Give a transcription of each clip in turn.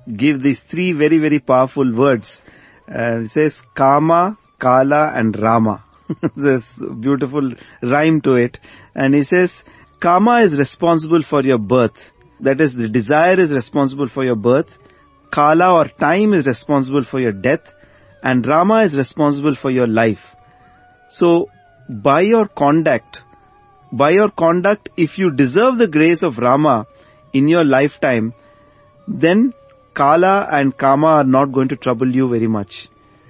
give these three very, very powerful words. It says Kama, Kala and Rama. There's beautiful rhyme to it. And he says, Kama is responsible for your birth. That is, the desire is responsible for your birth. Kala or time is responsible for your death. And Rama is responsible for your life. So, by your conduct, if you deserve the grace of Rama in your lifetime, then Kala and Kama are not going to trouble you very much.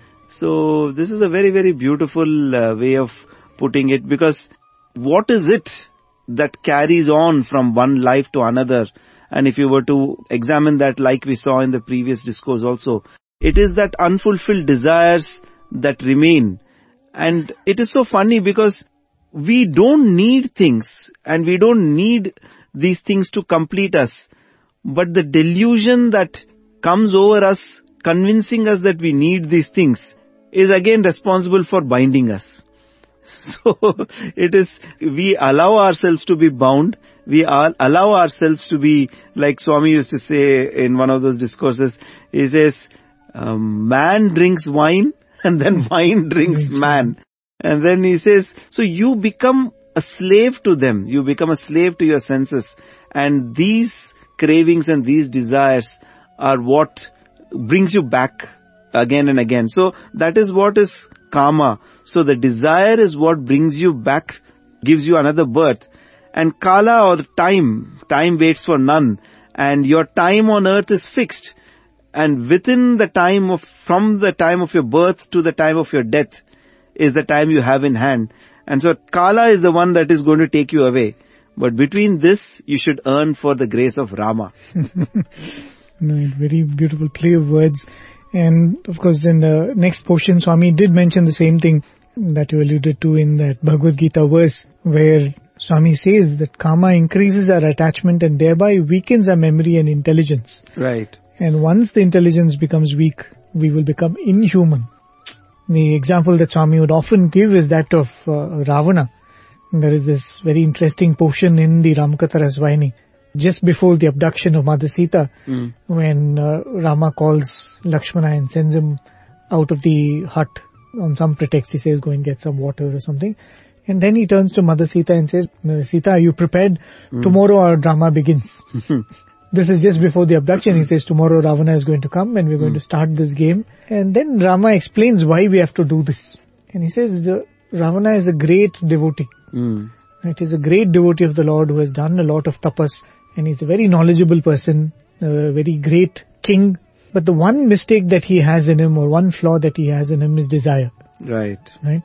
So this is a very, very beautiful way of putting it, because what is it that carries on from one life to another? And if you were to examine that, like we saw in the previous discourse also, it is that unfulfilled desires that remain. And it is so funny because we don't need things and we don't need these things to complete us. But the delusion that comes over us, convincing us that we need these things, is again responsible for binding us. So it is, we allow ourselves to be bound. We allow ourselves to be, like Swami used to say in one of those discourses, he says, man drinks wine and then wine drinks man. And then he says, so you become a slave to them. You become a slave to your senses. And these cravings and these desires are what brings you back again and again. So that is what is Kama. So the desire is what brings you back, gives you another birth. And Kala or time waits for none. And your time on earth is fixed. And within the time from the time of your birth to the time of your death is the time you have in hand. And so Kala is the one that is going to take you away. But between this, you should earn for the grace of Rama. Right, very beautiful play of words. And of course, in the next portion, Swami did mention the same thing that you alluded to in that Bhagavad Gita verse, where Swami says that karma increases our attachment and thereby weakens our memory and intelligence. Right. And once the intelligence becomes weak, we will become inhuman. The example that Swami would often give is that of Ravana. There is this very interesting portion in the Ramakatha Rasvayani, just before the abduction of Mother Sita, when Rama calls Lakshmana and sends him out of the hut on some pretext. He says, go and get some water or something. And then he turns to Mother Sita and says, Sita, are you prepared? Tomorrow our drama begins. This is just before the abduction. He says, tomorrow Ravana is going to come and we're going to start this game. And then Rama explains why we have to do this. And he says, Ravana is a great devotee. It is a great devotee of the Lord who has done a lot of tapas. And he's a very knowledgeable person, a very great king. But the one mistake that he has in him, or one flaw that he has in him, is desire. Right.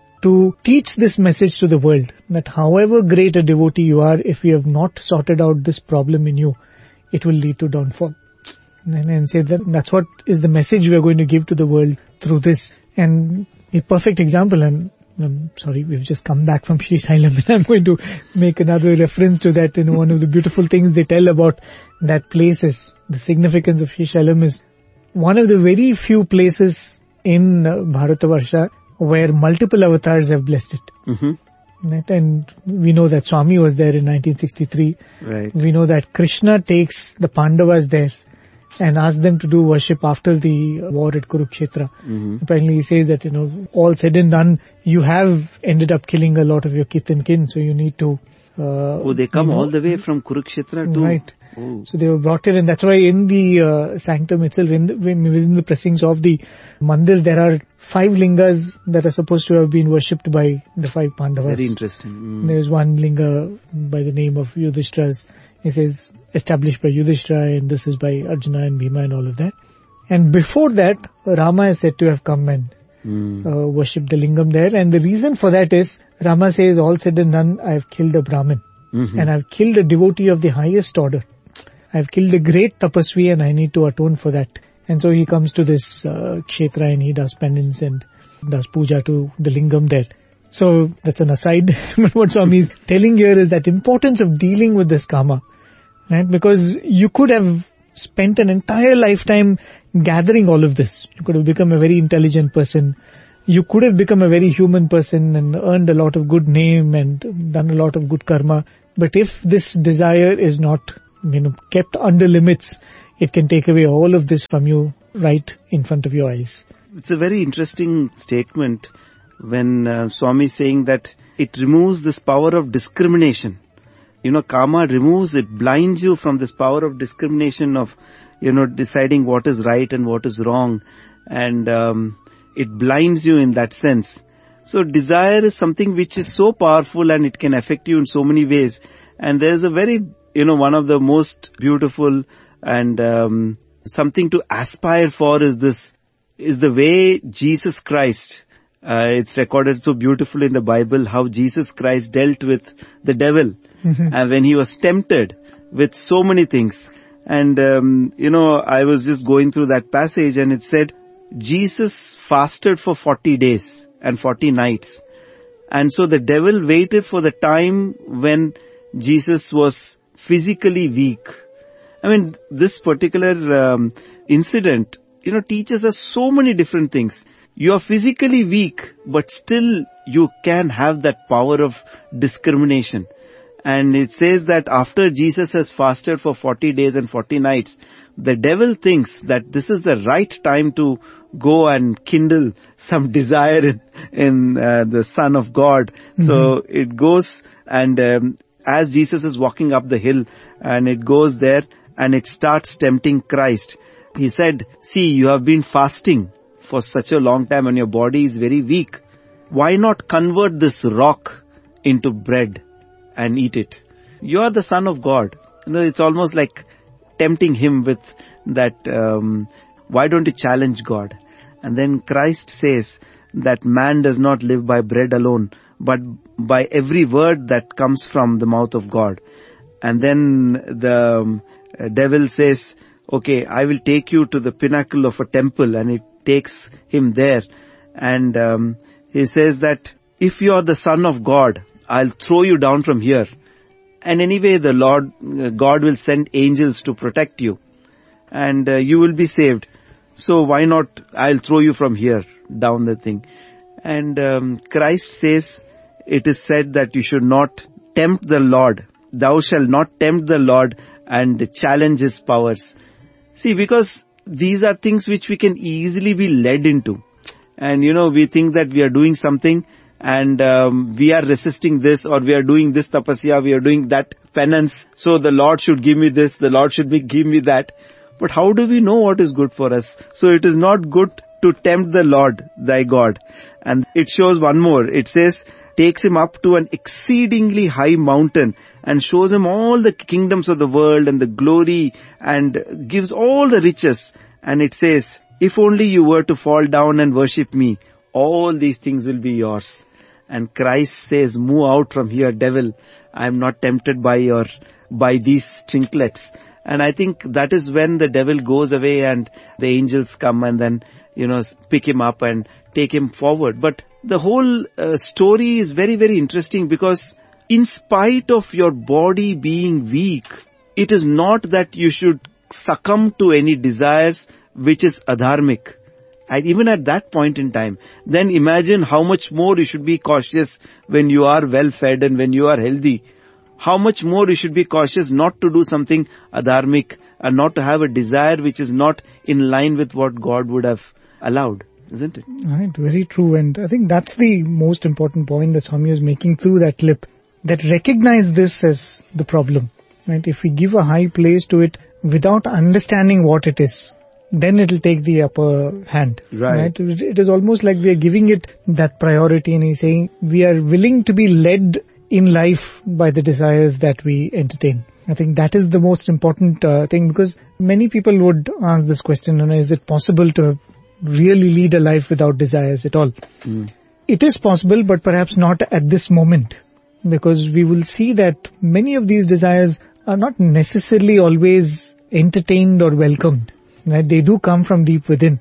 To teach this message to the world, that however great a devotee you are, if you have not sorted out this problem in you, it will lead to downfall. And say that's what is the message we are going to give to the world through this. And a perfect example, and I'm sorry, we've just come back from Srisailam and I'm going to make another reference to that. One of the beautiful things they tell about that place is the significance of Srisailam is one of the very few places in Bharatavarsha where multiple avatars have blessed it. Right? And we know that Swami was there in 1963. Right. We know that Krishna takes the Pandavas there and asks them to do worship after the war at Kurukshetra. Apparently he says that, all said and done, you have ended up killing a lot of your kith and kin, so you need to... they come all the way from Kurukshetra too? Right. Oh. So they were brought in, and that's why in the sanctum itself, within the precincts of the mandir, there are 5 lingas that are supposed to have been worshipped by the 5 Pandavas. Very interesting. There's one linga by the name of Yudhishthira's. He says, established by Yudhishthira, and this is by Arjuna and Bhima and all of that. And before that, Rama is said to have come and worshipped the lingam there. And the reason for that is, Rama says, all said and done, I have killed a Brahmin. And I've killed a devotee of the highest order. I've killed a great tapasvi and I need to atone for that. And so he comes to this kshetra and he does penance and does puja to the lingam there. So that's an aside. But what Swami is telling here is that importance of dealing with this karma. Right? Because you could have spent an entire lifetime gathering all of this. You could have become a very intelligent person. You could have become a very human person and earned a lot of good name and done a lot of good karma. But if this desire is not, kept under limits, it can take away all of this from you right in front of your eyes. It's a very interesting statement when Swami is saying that it removes this power of discrimination. Kama removes, it blinds you from this power of discrimination of, deciding what is right and what is wrong. And it blinds you in that sense. So desire is something which is so powerful and it can affect you in so many ways. And there's a very, one of the most beautiful and something to aspire for is the way Jesus Christ, it's recorded so beautifully in the Bible how Jesus Christ dealt with the devil and when he was tempted with so many things. And, I was just going through that passage and it said, Jesus fasted for 40 days and 40 nights. And so the devil waited for the time when Jesus was physically weak. I mean, this particular incident, teaches us so many different things. You are physically weak, but still you can have that power of discrimination. And it says that after Jesus has fasted for 40 days and 40 nights, the devil thinks that this is the right time to go and kindle some desire in the Son of God. So it goes and as Jesus is walking up the hill and it goes there and it starts tempting Christ. He said, see, you have been fasting for such a long time and your body is very weak. Why not convert this rock into bread and eat it? You are the Son of God. It's almost like tempting him with that, why don't you challenge God? And then Christ says that man does not live by bread alone, but by every word that comes from the mouth of God. And then the devil says, okay, I will take you to the pinnacle of a temple, and it takes him there. And he says that if you are the Son of God, I'll throw you down from here. And anyway, the Lord, God will send angels to protect you. And you will be saved. So why not, I'll throw you from here, down the thing. And Christ says, it is said that you should not tempt the Lord. Thou shalt not tempt the Lord and challenge his powers. See, because these are things which we can easily be led into. And we think that we are doing something and we are resisting this, or we are doing this tapasya, we are doing that penance. So the Lord should give me this, the Lord should give me that. But how do we know what is good for us? So it is not good to tempt the Lord, thy God. And it shows one more. It says, takes him up to an exceedingly high mountain and shows him all the kingdoms of the world and the glory and gives all the riches. And it says, if only you were to fall down and worship me, all these things will be yours. And Christ says, move out from here, devil. I am not tempted by these trinklets. And I think that is when the devil goes away and the angels come and then, pick him up and take him forward. But the whole story is very, very interesting because in spite of your body being weak, it is not that you should succumb to any desires which is adharmic. And even at that point in time, then imagine how much more you should be cautious when you are well fed and when you are healthy. How much more you should be cautious not to do something adharmic and not to have a desire which is not in line with what God would have allowed, isn't it? Right, very true. And I think that's the most important point that Swami is making through that clip, that recognize this as the problem. Right? If we give a high place to it without understanding what it is, then it will take the upper hand. Right. It is almost like we are giving it that priority, and he's saying we are willing to be led in life by the desires that we entertain. I think that is the most important thing, because many people would ask this question, is it possible to really lead a life without desires at all? It is possible, but perhaps not at this moment, because we will see that many of these desires are not necessarily always entertained or welcomed. Right? They do come from deep within.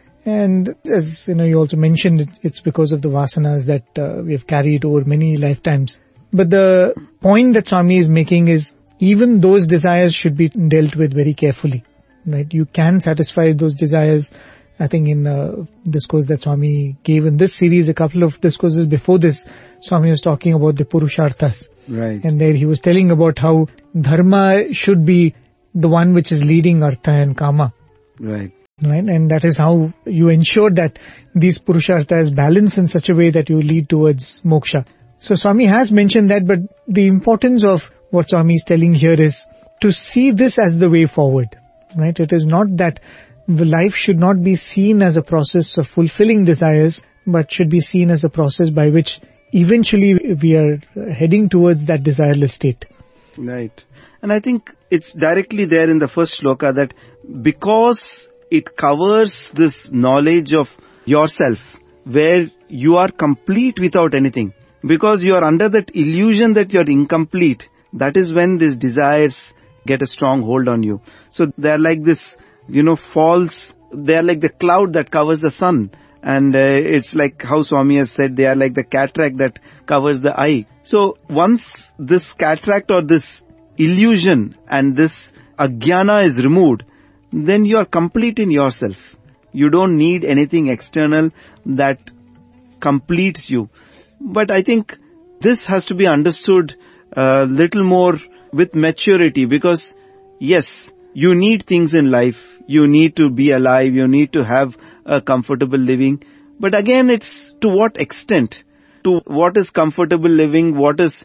And as you also mentioned, it's because of the vasanas that we have carried over many lifetimes. But the point that Swami is making is even those desires should be dealt with very carefully. Right? You can satisfy those desires. I think in discourse that Swami gave in this series, a couple of discourses before this, Swami was talking about the Purusharthas. Right. And there he was telling about how dharma should be the one which is leading Artha and Kama. Right. Right? And that is how you ensure that these Purushartha is balanced in such a way that you lead towards moksha. So Swami has mentioned that, but the importance of what Swami is telling here is to see this as the way forward. Right? It is not that the life should not be seen as a process of fulfilling desires, but should be seen as a process by which eventually we are heading towards that desireless state. Right. And I think it's directly there in the first shloka that because it covers this knowledge of yourself, where you are complete without anything, because you are under that illusion that you are incomplete, that is when these desires get a strong hold on you. So they are like this, false, they are like the cloud that covers the sun. And it's like how Swami has said, they are like the cataract that covers the eye. So once this cataract or this illusion and this ajnana is removed, then you are complete in yourself. You don't need anything external that completes you. But I think this has to be understood a little more with maturity, because yes, you need things in life. You need to be alive. You need to have a comfortable living. But again, it's to what extent? To what is comfortable living? What is,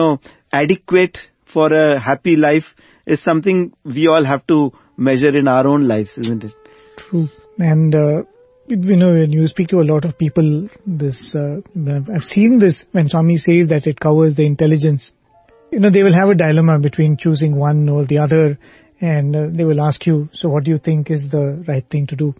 adequate for a happy life is something we all have to measure in our own lives, isn't it? True. And, when you speak to a lot of people, I've seen this when Swami says that it covers the intelligence. They will have a dilemma between choosing one or the other, and they will ask you, so what do you think is the right thing to do?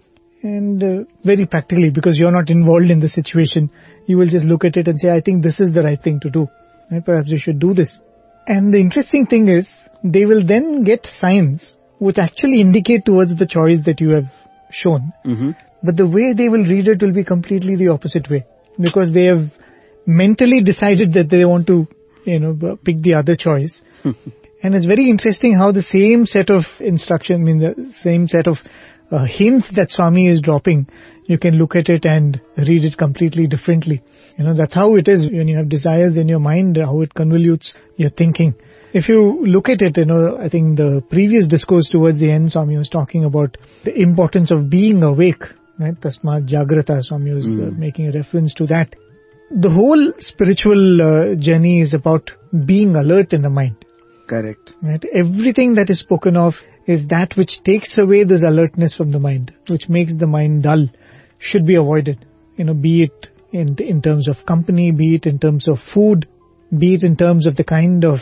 And very practically, because you're not involved in the situation, you will just look at it and say, I think this is the right thing to do. Right? Perhaps you should do this. And the interesting thing is, they will then get signs which actually indicate towards the choice that you have shown. Mm-hmm. But the way they will read it will be completely the opposite way. Because they have mentally decided that they want to, pick the other choice. And it's very interesting how the same set of instruction, the same set of hints that Swami is dropping, you can look at it and read it completely differently. That's how it is when you have desires in your mind, how it convolutes your thinking. If you look at it, I think the previous discourse towards the end, Swami was talking about the importance of being awake, right? Tasmat Jagrata, Swami was making a reference to that. The whole spiritual journey is about being alert in the mind. Correct. Right? Everything that is spoken of is that which takes away this alertness from the mind, which makes the mind dull, should be avoided. Be it in terms of company, be it in terms of food, be it in terms of the kind of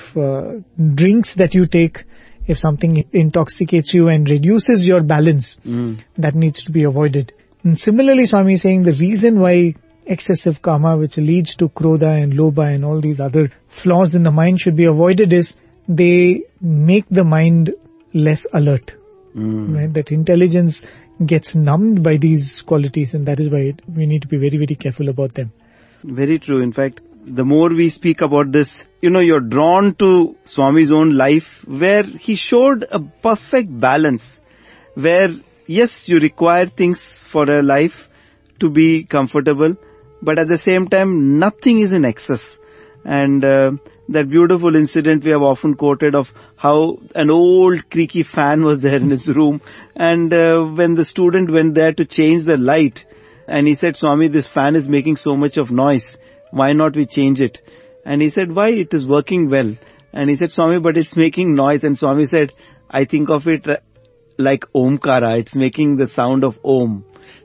drinks that you take. If something intoxicates you and reduces your balance, that needs to be avoided. And similarly, Swami is saying the reason why excessive kama, which leads to krodha and lobha and all these other flaws in the mind should be avoided, is they make the mind less alert. Right? That intelligence gets numbed by these qualities, and that is why we need to be very, very careful about them. Very true. In fact, the more we speak about this, you're drawn to Swami's own life, where he showed a perfect balance, where yes, you require things for a life to be comfortable, but at the same time, nothing is in excess. And that beautiful incident we have often quoted of how an old creaky fan was there in his room, and when the student went there to change the light, and he said, Swami, this fan is making so much of noise, why not we change it? And he said, why? It is working well. And he said, Swami, but it's making noise. And Swami said, I think of it like Omkara, it's making the sound of Om.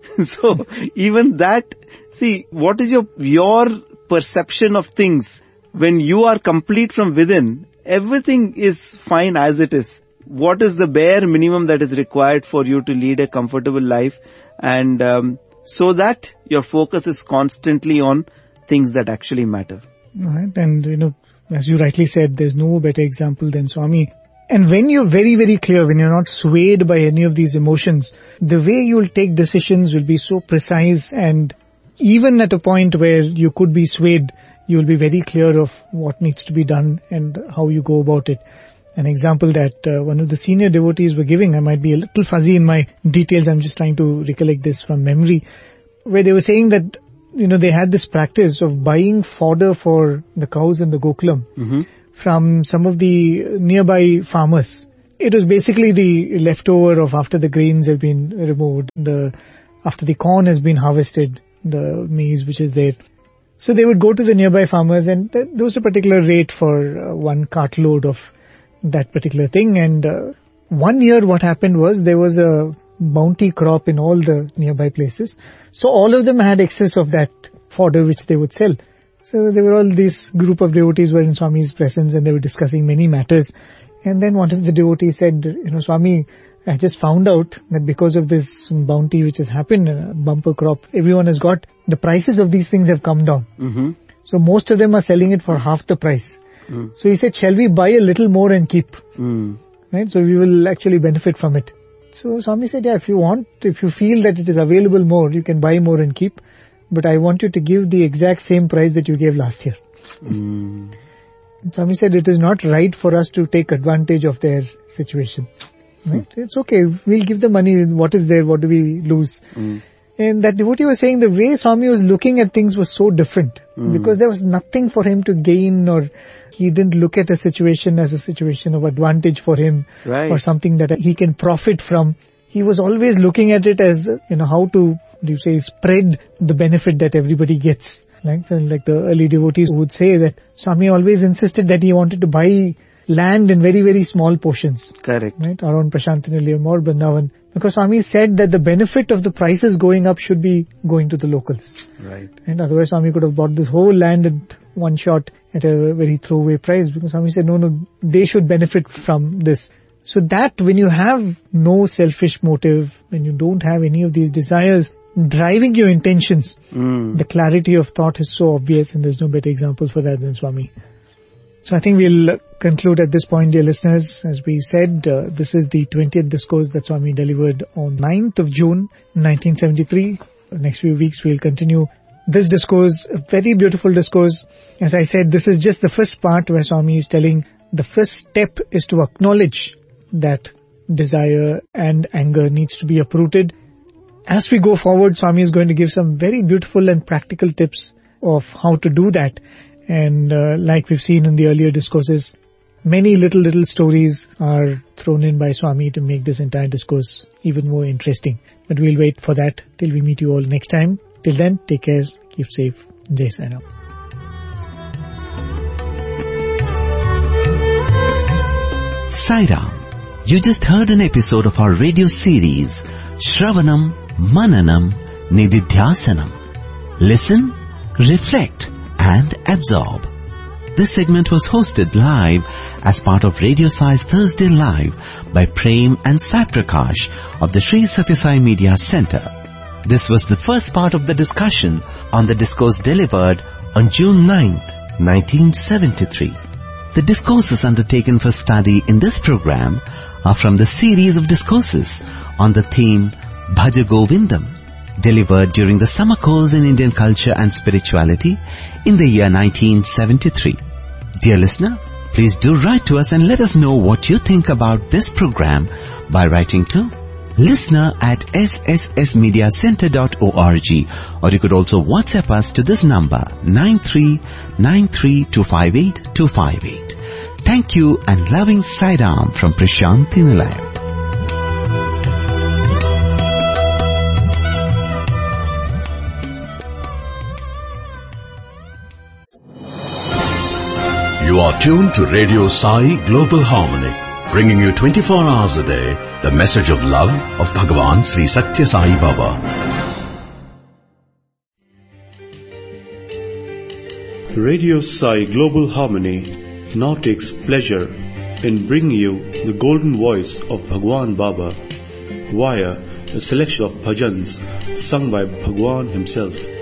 So even that, see, what is your perception of things? When you are complete from within, everything is fine as it is. What is the bare minimum that is required for you to lead a comfortable life? And so that your focus is constantly on things that actually matter. Right. And, as you rightly said, there's no better example than Swami. And when you're very, very clear, when you're not swayed by any of these emotions, the way you'll take decisions will be so precise, and even at a point where you could be swayed, you'll be very clear of what needs to be done and how you go about it. An example that one of the senior devotees were giving, I might be a little fuzzy in my details, I'm just trying to recollect this from memory, where they were saying that, they had this practice of buying fodder for the cows in the Gokulam from some of the nearby farmers. It was basically the leftover of after the grains have been removed, after the corn has been harvested, the maize which is there. So they would go to the nearby farmers, and there was a particular rate for one cartload of that particular thing. And 1 year what happened was there was a bounty crop in all the nearby places. So all of them had excess of that fodder which they would sell. So there were all this group of devotees were in Swami's presence, and they were discussing many matters. And then one of the devotees said, Swami, I just found out that because of this bounty which has happened, bumper crop, everyone has got, the prices of these things have come down. Mm-hmm. So most of them are selling it for half the price. So he said, shall we buy a little more and keep? Right? So we will actually benefit from it. So Swami said, yeah, if you feel that it is available more, you can buy more and keep. But I want you to give the exact same price that you gave last year. Swami said, it is not right for us to take advantage of their situation. Right? It's okay. We'll give the money. What is there? What do we lose? And that devotee was saying the way Swami was looking at things was so different. Because there was nothing for him to gain, or he didn't look at a situation as a situation of advantage for him, or something that he can profit from. He was always looking at it as, how to, spread the benefit that everybody gets. Like the early devotees would say that Swami always insisted that he wanted to buy land in very, very small portions. Correct. Right? Around Prashantiniliyam or Vrindavan. Because Swami said that the benefit of the prices going up should be going to the locals. Right. And otherwise Swami could have bought this whole land at one shot at a very throwaway price. Because Swami said, no, they should benefit from this. So that when you have no selfish motive, when you don't have any of these desires driving your intentions, the clarity of thought is so obvious, and there's no better example for that than Swami. So I think we'll conclude at this point, dear listeners. As we said, this is the 20th discourse that Swami delivered on 9th of June, 1973. The next few weeks we'll continue this discourse, a very beautiful discourse. As I said, this is just the first part where Swami is telling the first step is to acknowledge that desire and anger needs to be uprooted. As we go forward, Swami is going to give some very beautiful and practical tips of how to do that. And like we've seen in the earlier discourses, many little stories are thrown in by Swami to make this entire discourse even more interesting. But we'll wait for that till we meet you all next time. Till then, take care, keep safe. Jai Sai Ram. Sai Ram. You just heard an episode of our radio series, Shravanam Mananam Nididhyasanam. Listen, reflect and absorb. This segment was hosted live as part of Radio Sai's Thursday Live by Prem and Sai Prakash of the Sri Sathya Sai Media Center. This was the first part of the discussion on the discourse delivered on June 9th, 1973. The discourses undertaken for study in this program are from the series of discourses on the theme Bhaja Govindam, delivered during the summer course in Indian culture and spirituality in the year 1973. Dear listener, please do write to us and let us know what you think about this program by writing to listener@sssmediacenter.org, or you could also WhatsApp us to this number 9393258258. Thank you and loving Sai Ram from Prashantinilaya. You are tuned to Radio Sai Global Harmony, bringing you 24 hours a day the message of love of Bhagavan Sri Sathya Sai Baba. Radio Sai Global Harmony now takes pleasure in bringing you the golden voice of Bhagwan Baba via a selection of bhajans sung by Bhagwan himself.